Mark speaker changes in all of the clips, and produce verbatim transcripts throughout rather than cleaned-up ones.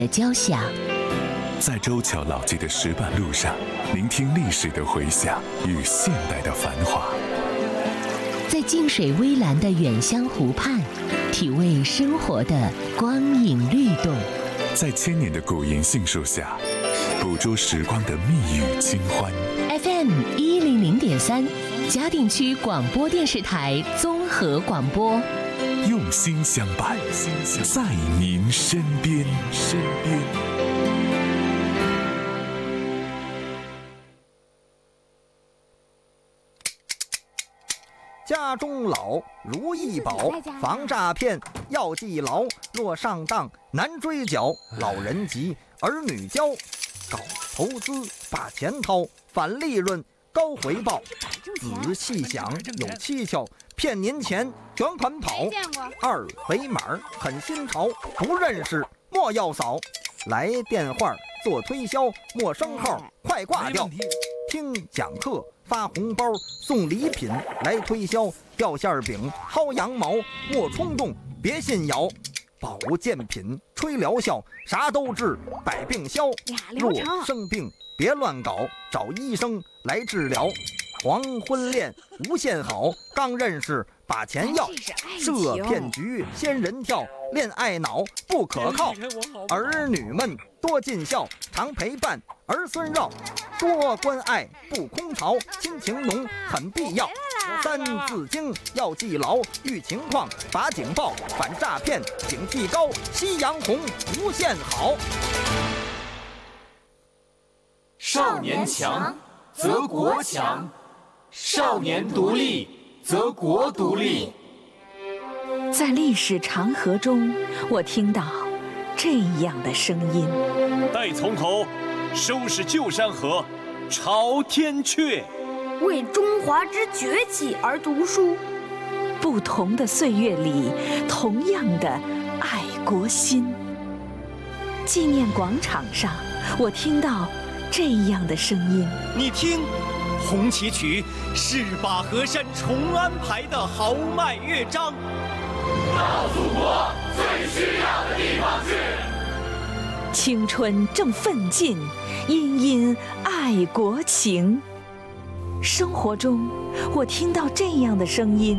Speaker 1: 的交响，
Speaker 2: 在周桥老街的石板路上，聆听历史的回响与现代的繁华；
Speaker 1: 在静水微澜的远乡湖畔，体味生活的光影律动；
Speaker 2: 在千年的古银杏树下，捕捉时光的蜜语清欢。
Speaker 1: F M 一零零点三，嘉定区广播电视台综合广播，
Speaker 2: 用心相伴，在您身边。身边。
Speaker 3: 家中老，如意宝，防诈骗要记牢。若上当难追缴，老人急，儿女教。搞投资把钱掏，返利润高回报。仔细想有蹊跷，骗您钱卷款跑。二维码很新潮，不认识莫要扫。来电话做推销，陌生号快挂掉。听讲课发红包送礼品来推销，掉馅饼薅羊毛莫冲动别信谣。保健品吹疗效，啥都治百病消。若生病别乱搞，找医生来治疗。黄昏恋无限好，刚认识把钱要。设骗局仙人跳，恋爱脑不可靠。儿女们多尽孝，常陪伴儿孙绕。多关爱不空巢，亲情浓很必要。三字经要记牢，遇情况把警报，反诈骗警惕高，夕阳红无限好。
Speaker 4: 少年强则国强，少年独立则国独立。
Speaker 5: 在历史长河中，我听到这样的声音：
Speaker 6: 待从头，收拾旧山河，朝天阙。
Speaker 7: 为中华之崛起而读书。
Speaker 5: 不同的岁月里，同样的爱国心。纪念广场上，我听到这样的声音：
Speaker 6: 你听，红旗曲是把河山重安排的豪迈乐章。
Speaker 4: 到祖国最需要的地方去。
Speaker 5: 青春正奋进，殷殷爱国情。生活中，我听到这样的声音：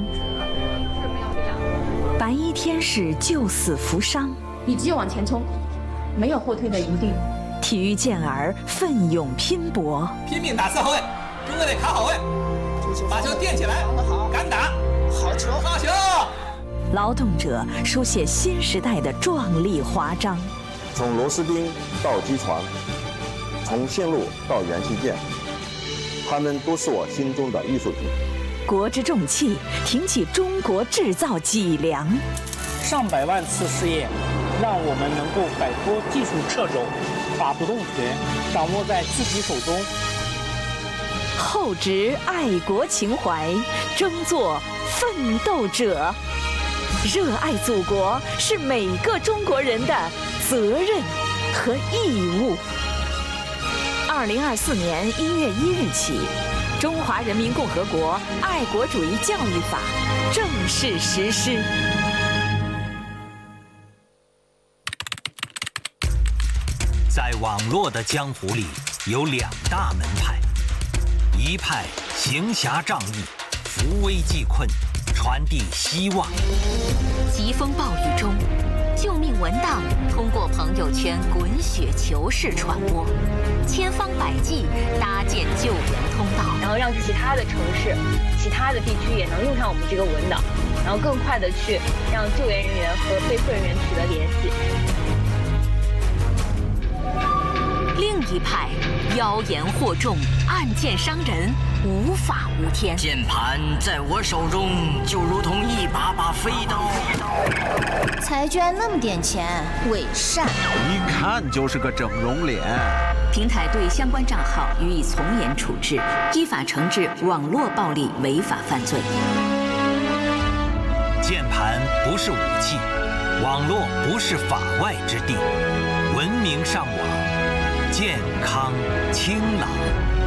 Speaker 5: 白衣天使救死扶伤，
Speaker 8: 你只有往前冲，没有后退的余地。
Speaker 5: 体育健儿奋勇拼搏，
Speaker 9: 拼命打四号位，中卫得卡好位，把球垫起来，敢打，好球，好球！
Speaker 5: 劳动者书写新时代的壮丽华章。
Speaker 10: 从螺丝钉到机床，从线路到元器件，他们都是我心中的艺术品。
Speaker 5: 国之重器，挺起中国制造脊梁。
Speaker 11: 上百万次试验，让我们能够摆脱技术掣肘，把主动权掌握在自己手中。
Speaker 5: 厚植爱国情怀，争做奋斗者。热爱祖国是每个中国人的责任和义务。二零二四年一月一日起，《中华人民共和国爱国主义教育法》正式实施。
Speaker 12: 在网络的江湖里，有两大门派，一派行侠仗义，扶危济困，传递希望。
Speaker 13: 疾风暴雨中，救命文档通过朋友圈滚雪球式传播，千方百计搭建救援通道，
Speaker 8: 然后让其他的城市、其他的地区也能用上我们这个文档，然后更快的去让救援人员和被困人员取得联系。
Speaker 13: 另一派妖言惑众，暗箭伤人，无法无天。
Speaker 14: 键盘在我手中就如同一把把飞刀，
Speaker 15: 才捐那么点钱，伪善，
Speaker 16: 一看就是个整容脸。
Speaker 13: 平台对相关账号予以从严处置，依法惩治网络暴力违法犯罪。
Speaker 12: 键盘不是武器，网络不是法外之地，文明上网，健康清朗。